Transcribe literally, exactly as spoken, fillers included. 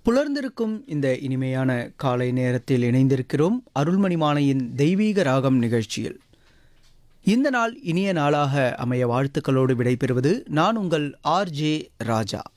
புலர்ந்திருக்கும் இந்த இனிமையான காலை நேரத்தில் இணைந்திருக்கிறோம் அருள்மணி மாலையின் தெய்வீக ராகம் நிகழ்ச்சியில். இந்த நாள் இனிய நாளாக அமைய வாழ்த்துக்களோடு விடைபெறுவது நான் உங்கள் ஆர் ஜே ராஜா.